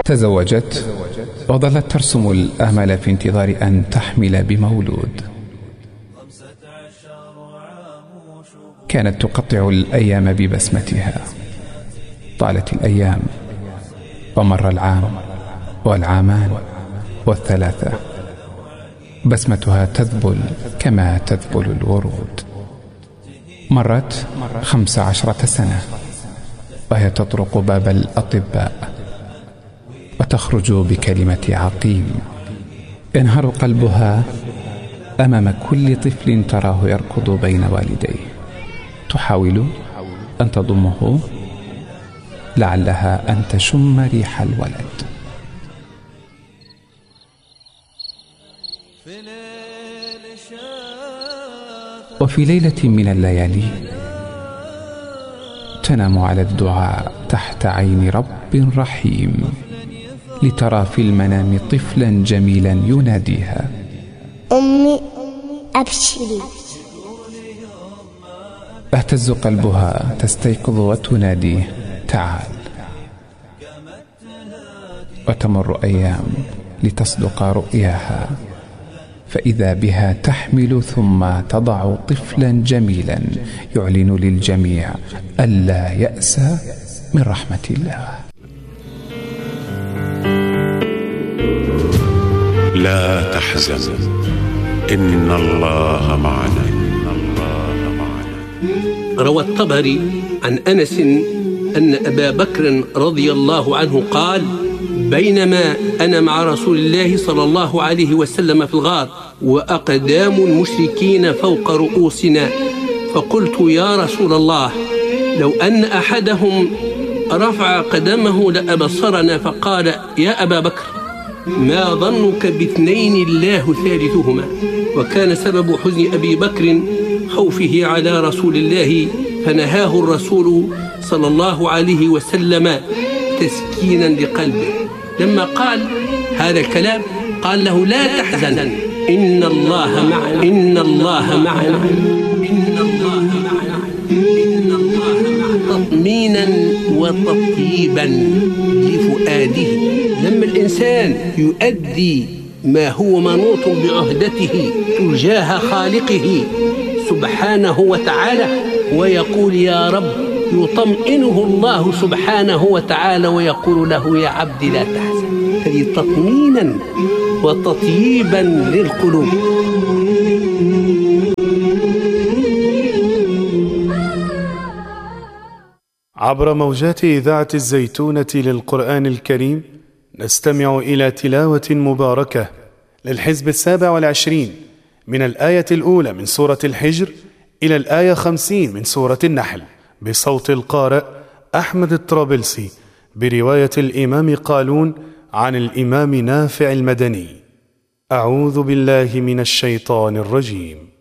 تزوجت وظلت ترسم الآمال في انتظار أن تحمل بمولود. كانت تقطع الأيام ببسمتها. طالت الأيام ومر العام والعامان والثلاثة. بسمتها تذبل كما تذبل الورود. مرت 15 سنة وهي تطرق باب الأطباء وتخرج بكلمة عقيم. ينهار قلبها أمام كل طفل تراه يركض بين والديه. تحاول أن تضمه لعلها أن تشم ريح الولد. وفي ليلة من الليالي تنام على الدعاء تحت عين رب رحيم، لترى في المنام طفلا جميلا يناديها: أمي أبشري. اهتز قلبها، تستيقظ وتناديه: تعال. وتمر أيام لتصدق رؤياها، فإذا بها تحمل ثم تضع طفلا جميلا يعلن للجميع ألا يأس من رحمة الله. لا تحزن إن الله معنا. روى الطبري عن أنس أن أبا بكر رضي الله عنه قال: بينما أنا مع رسول الله صلى الله عليه وسلم في الغار وأقدام المشركين فوق رؤوسنا، فقلت: يا رسول الله، لو أن أحدهم رفع قدمه لأبصرنا. فقال: يا أبا بكر، ما ظنك باثنين الله ثالثهما؟ وكان سبب حزن أبي بكر خوفه على رسول الله، فنهاه الرسول صلى الله عليه وسلم تسكينا لقلبه. لما قال هذا الكلام قال له: لا تحزن إن الله معنا، إن الله معنا، إن الله معنا، إن الله معنا، تطمينا وتطيبا لفؤاده. لما الإنسان يؤدي ما هو منوط بعهدته تجاه خالقه سبحانه وتعالى ويقول يا رب، يطمئنه الله سبحانه وتعالى ويقول له: يا عبدي لا تحزن. هذه تطمينا وتطييبا للقلوب. عبر موجات إذاعة الزيتونة للقرآن الكريم نستمع إلى تلاوة مباركة للحزب 27 من الآية الأولى من سورة الحجر إلى الآية 50 من سورة النحل، بصوت القارئ أحمد الطرابلسي، برواية الإمام قالون عن الإمام نافع المدني. أعوذ بالله من الشيطان الرجيم.